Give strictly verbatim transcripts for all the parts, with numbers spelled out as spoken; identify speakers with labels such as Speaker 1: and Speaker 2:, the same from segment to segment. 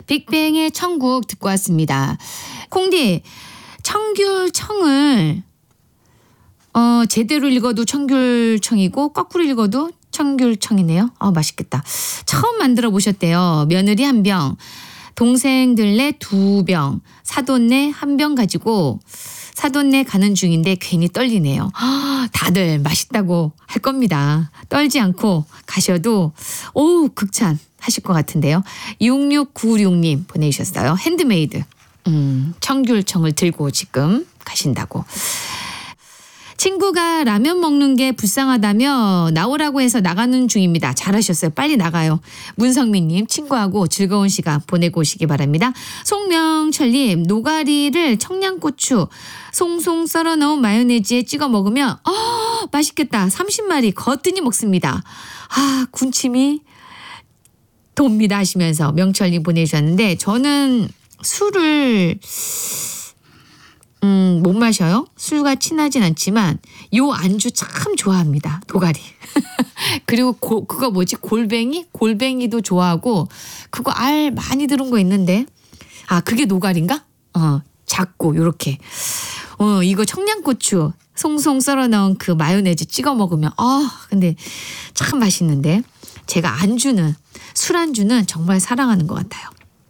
Speaker 1: 빅뱅의 천국 듣고 왔습니다. 콩디, 청귤청을 어, 제대로 읽어도 청귤청이고 거꾸로 읽어도 청귤청이네요. 아, 맛있겠다. 처음 만들어 보셨대요. 며느리 한 병, 동생들네 두 병, 사돈네 한 병 가지고 사돈네 가는 중인데 괜히 떨리네요. 아, 다들 맛있다고 할 겁니다. 떨지 않고 가셔도 오, 극찬 하실 것 같은데요. 육육구육 님 보내주셨어요. 핸드메이드 음, 청귤청을 들고 지금 가신다고. 친구가 라면 먹는 게 불쌍하다며 나오라고 해서 나가는 중입니다. 잘하셨어요. 빨리 나가요. 문성민님, 친구하고 즐거운 시간 보내고 오시기 바랍니다. 송명철님, 노가리를 청양고추 송송 썰어 넣은 마요네즈에 찍어 먹으면 아, 맛있겠다. 삼십 마리 거뜬히 먹습니다. 아, 군침이 돕니다 하시면서 명철님 보내주셨는데, 저는 술을 음, 못 마셔요. 술과 친하진 않지만 요 안주 참 좋아합니다. 노가리. 그리고 고, 그거 뭐지? 골뱅이? 골뱅이도 좋아하고 그거 알 많이 들은 거 있는데 아, 그게 노가리인가? 어, 작고 요렇게. 어, 이거 청양고추 송송 썰어 넣은 그 마요네즈 찍어 먹으면 아, 근데 참 맛있는데 제가 안주는 술안주는 정말 사랑하는 것 같아요.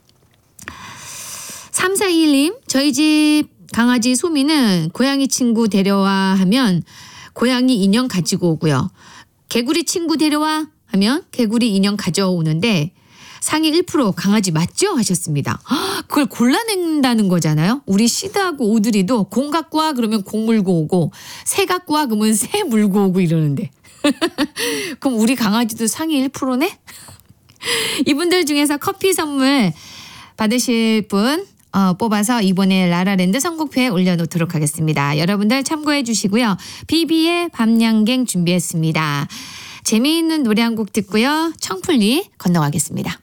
Speaker 1: 삼사이일 님, 저희 집 강아지 소미는 고양이 친구 데려와 하면 고양이 인형 가지고 오고요. 개구리 친구 데려와 하면 개구리 인형 가져오는데 상위 일 퍼센트 강아지 맞죠? 하셨습니다. 그걸 골라낸다는 거잖아요. 우리 시드하고 오드리도 공 갖고 와 그러면 공 물고 오고 새 갖고 와 그러면 새 물고 오고 이러는데 그럼 우리 강아지도 상위 일 퍼센트네? 이분들 중에서 커피 선물 받으실 분 어, 뽑아서 이번에 라라랜드 선곡표에 올려놓도록 하겠습니다. 여러분들 참고해 주시고요. 비비의 밤양갱 준비했습니다. 재미있는 노래 한 곡 듣고요. 청풀리 건너가겠습니다.